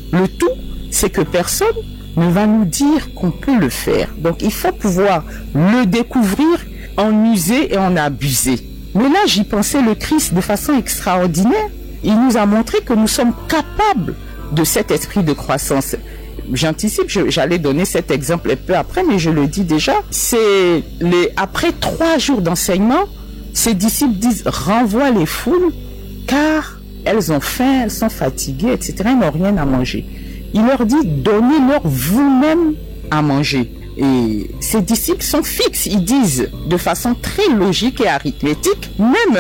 Le tout, c'est que personne ne va nous dire qu'on peut le faire. Donc il faut pouvoir le découvrir, en user et en abuser. Mais là, j'y pensais, le Christ, de façon extraordinaire, il nous a montré que nous sommes capables de cet esprit de croissance. J'anticipe, j'allais donner cet exemple un peu après, mais je le dis déjà. Après 3 jours d'enseignement, ses disciples disent « renvoie les foules, car elles ont faim, elles sont fatiguées, etc. Elles n'ont rien à manger. » Il leur dit « donnez-leur vous-même à manger. » Et ces disciples sont fixes, ils disent de façon très logique et arithmétique, même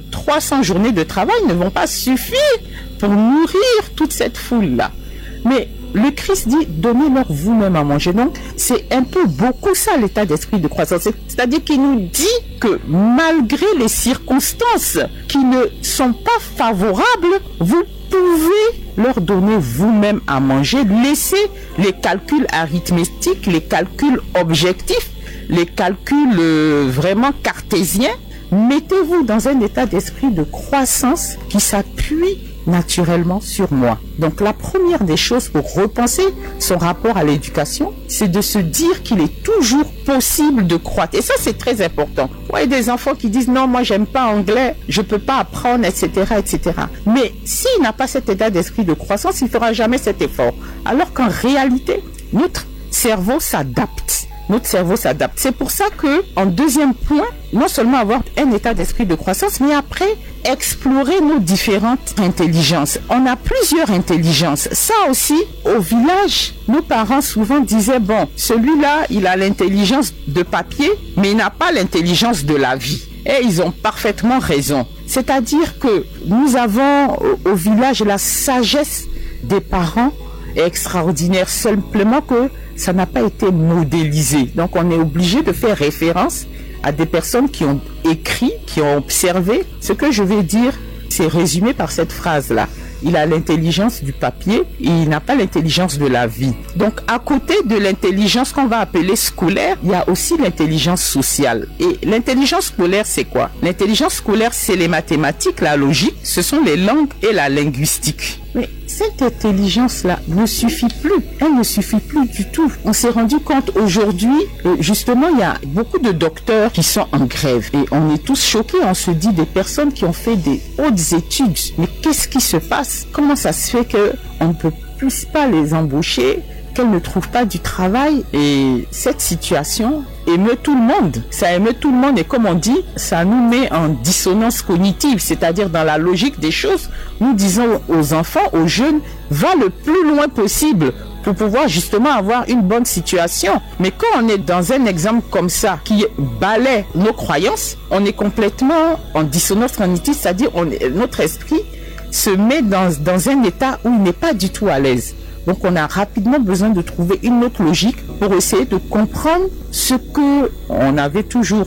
300 journées de travail ne vont pas suffire pour nourrir toute cette foule-là. Mais le Christ dit, donnez-leur vous-même à manger. Donc, c'est un peu beaucoup ça, l'état d'esprit de croissance. C'est-à-dire qu'il nous dit que malgré les circonstances qui ne sont pas favorables, vous pouvez leur donner vous-même à manger. Laissez les calculs arithmétiques, les calculs objectifs, les calculs vraiment cartésiens. Mettez-vous dans un état d'esprit de croissance qui s'appuie naturellement sur moi. Donc la première des choses pour repenser son rapport à l'éducation, c'est de se dire qu'il est toujours possible de croître. Et ça, c'est très important. Ouais, des enfants qui disent non, moi j'aime pas anglais, je peux pas apprendre, etc., etc. Mais s'il n'a pas cet état d'esprit de croissance, il fera jamais cet effort. Alors qu'en réalité, notre cerveau s'adapte. Notre cerveau s'adapte. C'est pour ça que, en deuxième point, non seulement avoir un état d'esprit de croissance, mais après, explorer nos différentes intelligences. On a plusieurs intelligences. Ça aussi, au village, nos parents souvent disaient, bon, celui-là, il a l'intelligence de papier, mais il n'a pas l'intelligence de la vie. Et ils ont parfaitement raison. C'est-à-dire que nous avons au village la sagesse des parents est extraordinaire, simplement que ça n'a pas été modélisé. Donc on est obligé de faire référence à des personnes qui ont écrit, qui ont observé. Ce que je vais dire, c'est résumé par cette phrase-là. Il a l'intelligence du papier et il n'a pas l'intelligence de la vie. Donc, à côté de l'intelligence qu'on va appeler scolaire, il y a aussi l'intelligence sociale. Et l'intelligence scolaire, c'est quoi? L'intelligence scolaire, c'est les mathématiques, la logique, ce sont les langues et la linguistique. Mais cette intelligence-là ne suffit plus. Elle ne suffit plus du tout. On s'est rendu compte aujourd'hui, justement, il y a beaucoup de docteurs qui sont en grève. Et on est tous choqués. On se dit des personnes qui ont fait des hautes études. Mais qu'est-ce qui se passe? Comment ça se fait qu'on ne peut plus pas les embaucher, qu'elles ne trouvent pas du travail? Et cette situation émeut tout le monde. Ça émeut tout le monde. Et comme on dit, ça nous met en dissonance cognitive. C'est-à-dire dans la logique des choses, nous disons aux enfants, aux jeunes, va le plus loin possible pour pouvoir justement avoir une bonne situation. Mais quand on est dans un exemple comme ça, qui balaie nos croyances, on est complètement en dissonance cognitive, c'est-à-dire notre esprit se met dans un état où il n'est pas du tout à l'aise. Donc on a rapidement besoin de trouver une autre logique pour essayer de comprendre ce que on avait toujours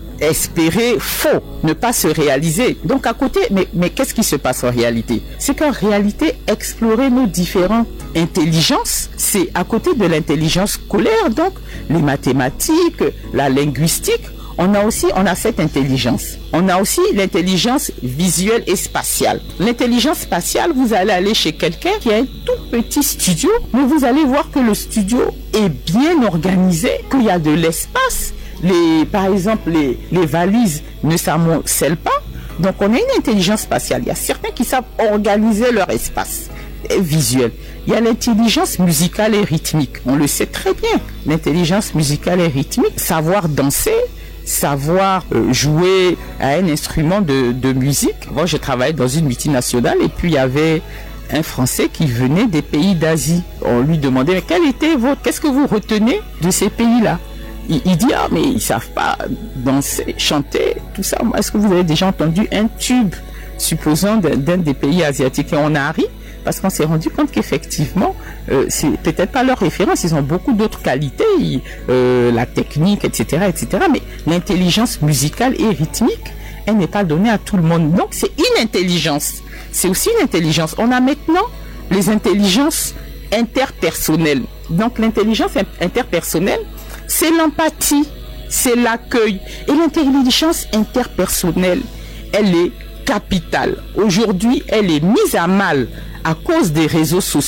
espéré faux, ne pas se réaliser. Donc à côté, mais qu'est-ce qui se passe en réalité? C'est qu'en réalité, explorer nos différentes intelligences, c'est à côté de l'intelligence scolaire, donc les mathématiques, la linguistique, on a cette intelligence. On a aussi l'intelligence visuelle et spatiale. L'intelligence spatiale, vous allez aller chez quelqu'un qui a un tout petit studio, mais vous allez voir que le studio est bien organisé, qu'il y a de l'espace. Par exemple, les valises ne s'amoncellent pas. Donc, on a une intelligence spatiale. Il y a certains qui savent organiser leur espace visuel. Il y a l'intelligence musicale et rythmique. On le sait très bien. L'intelligence musicale et rythmique, savoir danser, savoir jouer à un instrument de musique. Moi, je travaillais dans une multinationale et puis il y avait un Français qui venait des pays d'Asie. On lui demandait, mais qu'est-ce que vous retenez de ces pays-là? Il dit, ah, mais ils savent pas danser, chanter, tout ça. Est-ce que vous avez déjà entendu un tube, supposons, d'un des pays asiatiques? Et on a ri parce qu'on s'est rendu compte qu'effectivement, c'est peut-être pas leur référence, ils ont beaucoup d'autres qualités, la technique, etc., etc. Mais l'intelligence musicale et rythmique, elle n'est pas donnée à tout le monde. Donc, c'est une intelligence. C'est aussi une intelligence. On a maintenant les intelligences interpersonnelles. Donc, l'intelligence interpersonnelle, c'est l'empathie, c'est l'accueil. Et l'intelligence interpersonnelle, elle est capitale. Aujourd'hui, elle est mise à mal à cause des réseaux sociaux.